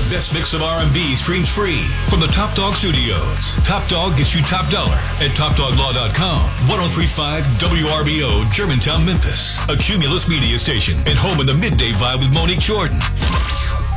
best mix of R&B streams free from the Top Dog Studios. Top Dog gets you top dollar at TopDogLaw.com. 103.5 WRBO, Germantown, Memphis. A Cumulus media station and home of the Midday Vibe with Monique Jordan.